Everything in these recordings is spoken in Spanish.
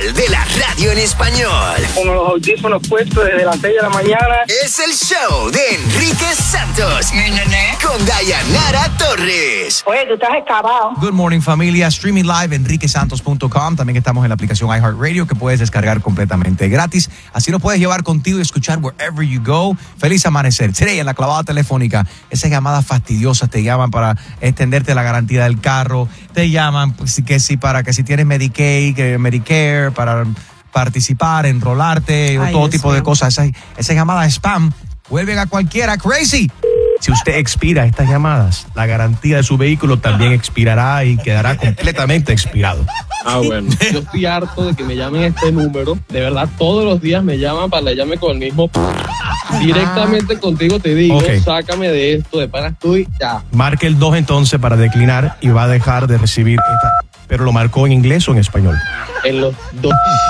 de la radio en español. Con los audífonos puestos desde las 6 de la mañana. Es el show de Enrique Santos. Con Dayanara Torres. Oye, tú estás excavado. Good morning, familia. Streaming live enriquesantos.com. También estamos en la aplicación iHeartRadio que puedes descargar completamente gratis. Así lo puedes llevar contigo y escuchar wherever you go. Feliz amanecer. Today, en la clavada telefónica, esas llamadas fastidiosas te llaman para extenderte la garantía del carro. Te llaman pues, para que si tienes Medicaid, Medicare, para participar, enrolarte, o todo tipo de cosas. Esas llamadas spam vuelven a cualquiera crazy. Si usted expira estas llamadas, la garantía de su vehículo también expirará y quedará completamente expirado. Bueno, yo estoy harto de que me llamen este número. De verdad, todos los días me llaman para que llame con el mismo. Directamente contigo te digo, sácame de esto, de panas tú y ya. Marque el 2 entonces para declinar y va a dejar de recibir esta. ¿Pero lo marcó en inglés o en español? En los dos.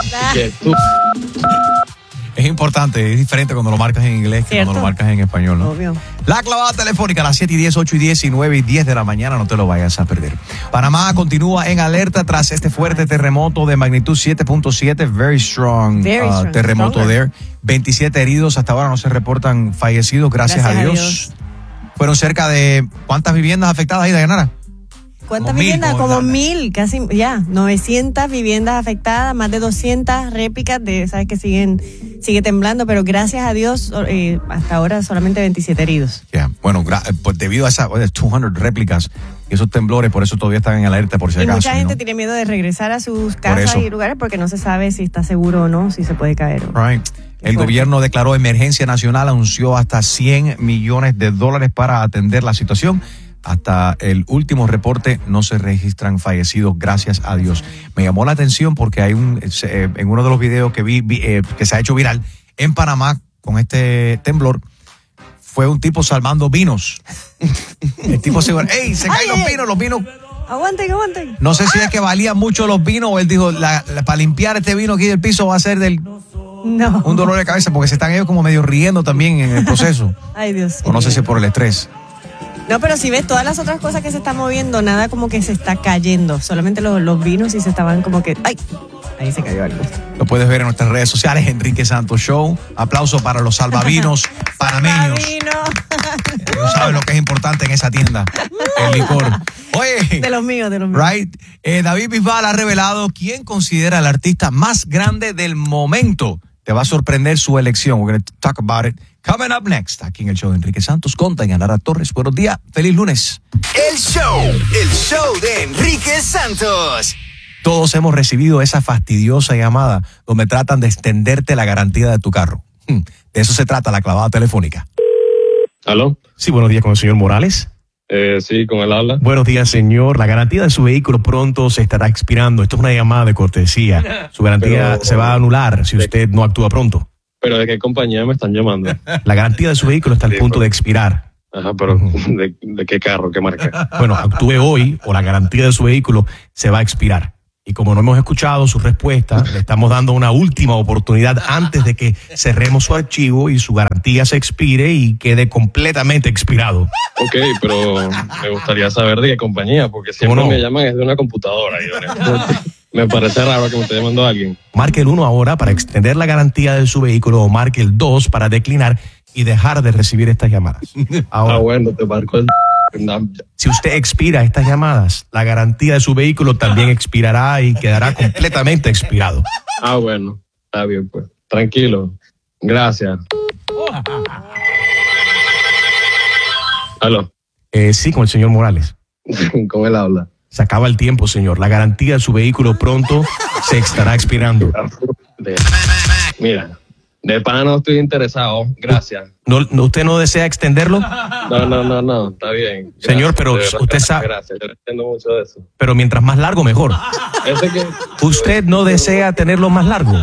Es importante, es diferente cuando lo marcas en inglés que cuando lo marcas en español, ¿no? Obvio. La clavada telefónica a las 7:10, 8:10 y 9:10 de la mañana, no te lo vayas a perder. Panamá continúa en alerta tras este fuerte terremoto de magnitud 7.7, very strong terremoto there. 27 heridos, hasta ahora no se reportan fallecidos, gracias a Dios. Fueron cerca de, ¿cuántas viviendas afectadas ahí, Dayanara? ¿Cuántas viviendas? Como 1,000, casi ya. 900 viviendas afectadas, más de 200 réplicas sabes que sigue temblando, pero gracias a Dios, hasta ahora solamente 27 heridos. Bueno, pues debido a esas 200 réplicas y esos temblores, por eso todavía están en alerta por si acaso. Mucha gente tiene miedo de regresar a sus casas y lugares porque no se sabe si está seguro o no, si se puede caer. Right. El gobierno declaró emergencia nacional, anunció hasta $100 millones para atender la situación. Hasta el último reporte no se registran fallecidos, gracias a Dios. Me llamó la atención porque hay en uno de los videos que vi que se ha hecho viral en Panamá con este temblor, fue un tipo salvando vinos. El tipo se caen los vinos. Aguanten. No sé si es que valían mucho los vinos o él dijo, para limpiar este vino aquí del piso va a ser un dolor de cabeza, porque se están ellos como medio riendo también en el proceso. Ay, Dios. O no sé si por el estrés. No, pero si ves todas las otras cosas que se están moviendo, nada como que se está cayendo. Solamente los vinos y se estaban como que... ¡Ay! Ahí se cayó algo. Lo puedes ver en nuestras redes sociales, Enrique Santos Show. Aplauso para los salvavinos panameños. No sabes lo que es importante en esa tienda, el licor. Oye, de los míos. Right. David Bisbal ha revelado quién considera el artista más grande del momento. Te va a sorprender su elección. We're going to talk about it coming up next. Aquí en el show de Enrique Santos con Dayanara Torres. Buenos días. Feliz lunes. El show de Enrique Santos. Todos hemos recibido esa fastidiosa llamada donde tratan de extenderte la garantía de tu carro. De eso se trata la clavada telefónica. ¿Aló? Sí, buenos días con el señor Morales. Sí, con él habla. Buenos días, señor. La garantía de su vehículo pronto se estará expirando. Esto es una llamada de cortesía. Su garantía se va a anular si usted no actúa pronto. ¿Pero de qué compañía me están llamando? La garantía de su vehículo está al punto de expirar. Ajá, pero ¿de qué carro, qué marca? Bueno, actúe hoy o la garantía de su vehículo se va a expirar. Y como no hemos escuchado su respuesta, le estamos dando una última oportunidad antes de que cerremos su archivo y su garantía se expire y quede completamente expirado. Ok, pero me gustaría saber de qué compañía, porque siempre me llaman es de una computadora. Y me parece raro que me esté llamando a alguien. Marque el 1 ahora para extender la garantía de su vehículo o marque el 2 para declinar y dejar de recibir estas llamadas. Ahora, bueno, te marco el... Si usted expira estas llamadas, la garantía de su vehículo también expirará y quedará completamente expirado. Bueno, está bien, pues. Tranquilo. Gracias. ¿Aló? Sí, con el señor Morales. Con él habla. Se acaba el tiempo, señor. La garantía de su vehículo pronto se estará expirando. Mira, de pana no estoy interesado. Gracias. ¿Usted no desea extenderlo? No, está bien. Gracias. Señor, pero usted sabe... Gracias, yo no entiendo mucho de eso. Pero mientras más largo, mejor. ¿Usted no desea tenerlo más largo?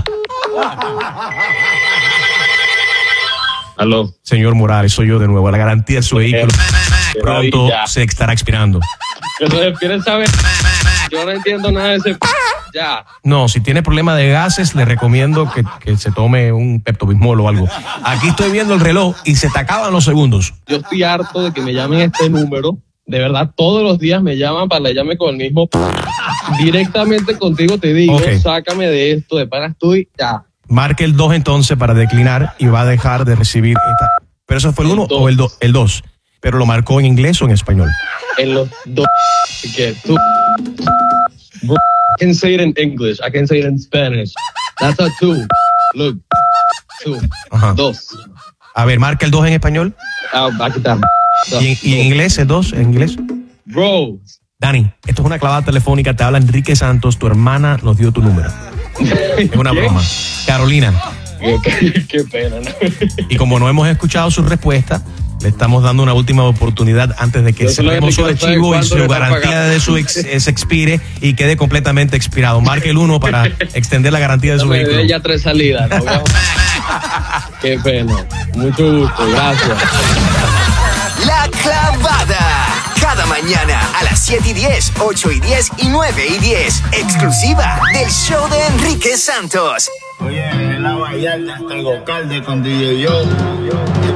¿Aló? Señor Morales, soy yo de nuevo. La garantía de su vehículo pronto se estará expirando. ¿Quieren saber? Yo no entiendo nada de ese... Ya. No, si tiene problema de gases, le recomiendo que se tome un Pepto-Bismol o algo. Aquí estoy viendo el reloj y se te acaban los segundos. Yo estoy harto de que me llamen este número de verdad todos los días me llaman para que llame con el mismo directamente contigo te digo, sácame de esto, de pana estoy ya. Marque el 2 entonces para declinar y va a dejar de recibir esta. ¿Pero eso fue el 1 o el 2? El 2. ¿Pero lo marcó en inglés o en español? En los dos. Que tú. Bro, I can say it in English. I can say it in Spanish. That's a 2. Look. 2. 2. A ver, marca el 2 en español. Aquí está. ¿Y en inglés el 2? ¿En inglés? Bro. Dani, esto es una clavada telefónica. Te habla Enrique Santos. Tu hermana nos dio tu número. Es una broma. Carolina. Qué pena, ¿no? Y como no hemos escuchado su respuesta, le estamos dando una última oportunidad antes de que cerremos su archivo y su garantía de su se expire y quede completamente expirado. Marque el 1 para extender la garantía de su vehículo. Ya 3 salidas, ¿no? Qué pena. Mucho gusto, gracias. La Clavada. Cada mañana a las 7:10, 8:10 y 9:10. Exclusiva del show de Enrique Santos. Oye, en la Vallarta hasta el Gocalde con DJ Yo.